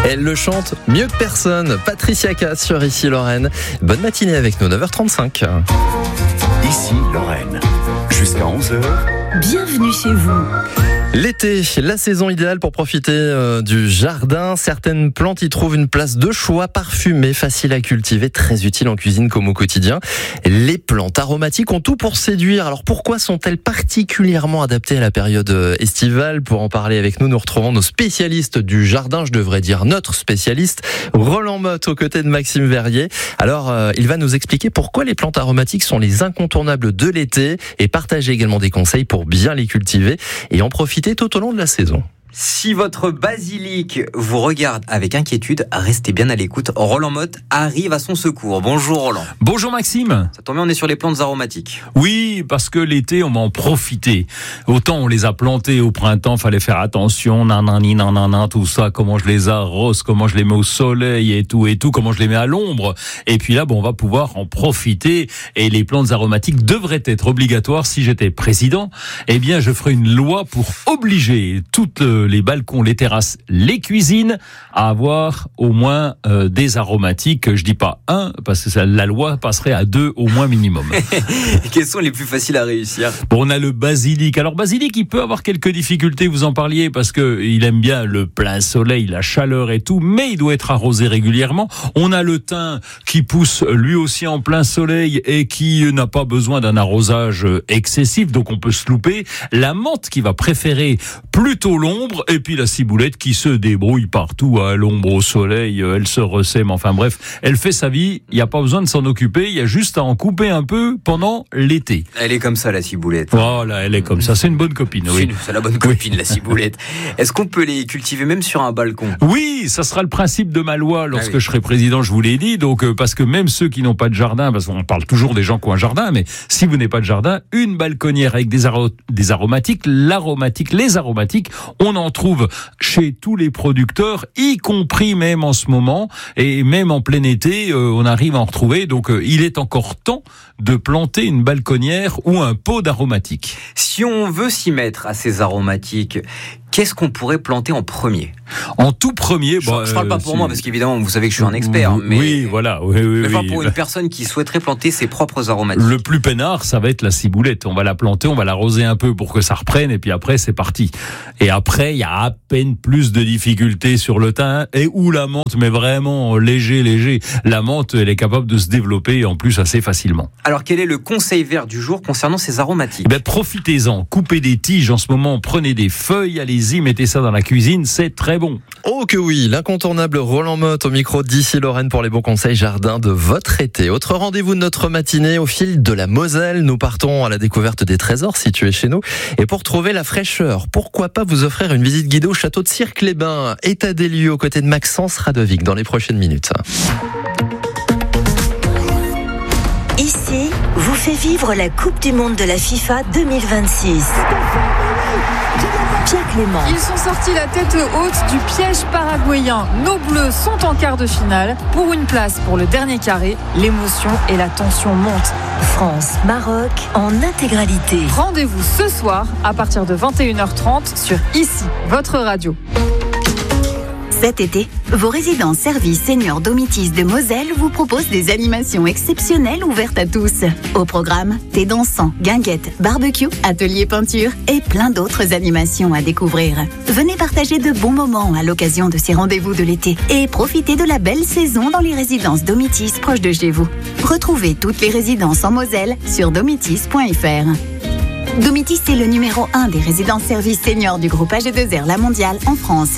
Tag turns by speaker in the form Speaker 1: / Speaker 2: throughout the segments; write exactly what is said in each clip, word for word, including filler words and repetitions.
Speaker 1: Elle le chante mieux que personne. Patricia Cass sur Ici Lorraine. Bonne matinée avec nous, neuf heures trente-cinq.
Speaker 2: Ici Lorraine, jusqu'à onze heures.
Speaker 3: Bienvenue chez vous.
Speaker 1: L'été, la saison idéale pour profiter euh, du jardin. Certaines plantes y trouvent une place de choix, parfumées, faciles à cultiver, très utiles en cuisine comme au quotidien. Les plantes aromatiques ont tout pour séduire. Alors pourquoi sont-elles particulièrement adaptées à la période estivale? Pour en parler avec nous, nous retrouvons nos spécialistes du jardin, je devrais dire notre spécialiste, Roland Motte, aux côtés de Maxime Verrier. Alors, euh, il va nous expliquer pourquoi les plantes aromatiques sont les incontournables de l'été et partager également des conseils pour bien les cultiver et en profiter tout au long de la saison.
Speaker 4: Si votre basilic vous regarde avec inquiétude, restez bien à l'écoute. Roland Motte arrive à son secours. Bonjour Roland.
Speaker 5: Bonjour Maxime.
Speaker 4: Ça tombe bien, on est sur les plantes aromatiques.
Speaker 5: Oui, parce que l'été, on va en profiter. Autant on les a plantées au printemps, fallait faire attention, nanani, nanana, tout ça, comment je les arrose, comment je les mets au soleil et tout et tout, comment je les mets à l'ombre. Et puis là, bon, on va pouvoir en profiter. Et les plantes aromatiques devraient être obligatoires. Si j'étais président, eh bien, je ferais une loi pour obliger toutes les balcons, les terrasses, les cuisines à avoir au moins euh, des aromatiques. Je dis pas un, parce que ça, la loi passerait à deux au moins minimum.
Speaker 4: Quels sont les plus faciles à réussir?
Speaker 5: Bon, on a le basilic. Alors basilic, il peut avoir quelques difficultés, vous en parliez, parce que il aime bien le plein soleil, la chaleur et tout, mais il doit être arrosé régulièrement. On a le thym qui pousse lui aussi en plein soleil et qui n'a pas besoin d'un arrosage excessif, donc on peut se louper. La menthe qui va préférer plutôt l'ombre. Et puis la ciboulette qui se débrouille partout à l'ombre, au soleil, elle se ressème, enfin bref, elle fait sa vie, il n'y a pas besoin de s'en occuper, il y a juste à en couper un peu pendant l'été.
Speaker 4: Elle est comme ça la ciboulette.
Speaker 5: Voilà, elle est comme ça, c'est une bonne copine, oui.
Speaker 4: C'est la bonne copine, oui. La ciboulette. Est-ce qu'on peut les cultiver même sur un balcon?
Speaker 5: Oui, ça sera le principe de ma loi lorsque ah oui. je serai président, je vous l'ai dit, donc euh, parce que même ceux qui n'ont pas de jardin, parce qu'on parle toujours des gens qui ont un jardin, mais si vous n'avez pas de jardin, une balconnière avec des, aro- des aromatiques, l'aromatique, les aromatiques, on en trouve chez tous les producteurs, y compris même en ce moment, et même en plein été, euh, on arrive à en retrouver. Donc, euh, il est encore temps de planter une balconnière ou un pot d'aromatiques.
Speaker 4: Si on veut s'y mettre à ces aromatiques, qu'est-ce qu'on pourrait planter en premier?
Speaker 5: En tout premier,
Speaker 4: je,
Speaker 5: bah,
Speaker 4: je parle pas pour
Speaker 5: euh,
Speaker 4: moi parce qu'évidemment vous savez que je suis un expert. Mais
Speaker 5: oui, voilà. Oui, oui,
Speaker 4: mais pas
Speaker 5: oui.
Speaker 4: pour une personne qui souhaiterait planter ses propres aromatiques.
Speaker 5: Le plus peinard, ça va être la ciboulette. On va la planter, on va l'arroser un peu pour que ça reprenne, et puis après c'est parti. Et après, il y a à peine plus de difficultés sur le thym et ou la menthe, mais vraiment léger, léger. La menthe, elle est capable de se développer en plus assez facilement.
Speaker 4: Alors quel est le conseil vert du jour concernant ces aromatiques?
Speaker 5: Eh ben, profitez-en, coupez des tiges en ce moment, prenez des feuilles, allez-y, mettez ça dans la cuisine, c'est très bon.
Speaker 1: Oh que oui, l'incontournable Roland Motte au micro d'Ici Lorraine pour les bons conseils jardin de votre été. Autre rendez-vous de notre matinée au fil de la Moselle. Nous partons à la découverte des trésors situés chez nous. Et pour trouver la fraîcheur, pourquoi pas vous offrir une visite guidée au château de Cirque-les-Bains. État des lieux aux côtés de Maxence Radovic dans les prochaines minutes.
Speaker 3: Ici, vous fait vivre la Coupe du Monde de la FIFA deux mille vingt-six. Pierre Clément.
Speaker 6: Ils sont sortis la tête haute du piège paraguayen. Nos Bleus sont en quart de finale pour une place pour le dernier carré. L'émotion et la tension montent.
Speaker 3: France-Maroc en intégralité.
Speaker 6: Rendez-vous ce soir à partir de vingt et une heures trente sur Ici, votre radio.
Speaker 7: Cet été, vos résidences services seniors Domitis de Moselle vous proposent des animations exceptionnelles ouvertes à tous. Au programme, thé dansant, guinguettes, barbecue, atelier peinture et plein d'autres animations à découvrir. Venez partager de bons moments à l'occasion de ces rendez-vous de l'été et profitez de la belle saison dans les résidences Domitis proches de chez vous. Retrouvez toutes les résidences en Moselle sur domitis point f r. Domitis est le numéro un des résidences services seniors du groupe A G deux R La Mondiale en France.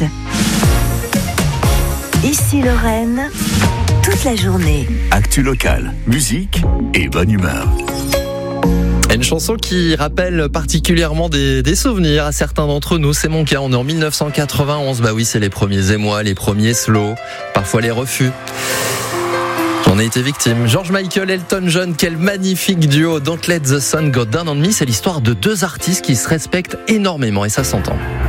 Speaker 3: Ici Lorraine, toute la journée.
Speaker 2: Actu locale, musique et bonne humeur.
Speaker 1: Une chanson qui rappelle particulièrement des, des souvenirs à certains d'entre nous. C'est mon cas, on est en dix-neuf cent quatre-vingt-onze. Bah oui, c'est les premiers émois, les premiers slow, parfois les refus. J'en ai été victime. George Michael, Elton John, quel magnifique duo. Don't Let the Sun Go Down on Me. C'est l'histoire de deux artistes qui se respectent énormément et ça s'entend.